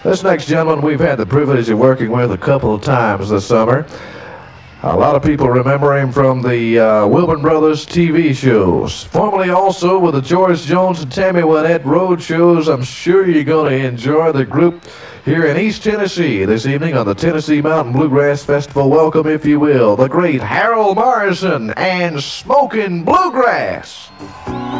This next gentleman we've had the privilege of working with a couple of times this summer. A lot of people remember him from the Wilburn Brothers TV shows. Formerly also with the George Jones and Tammy Wynette road shows. I'm sure you're going to enjoy the group here in East Tennessee this evening on the Tennessee Mountain Bluegrass Festival. Welcome, if you will, the great Harold Morrison and Smokin' Bluegrass.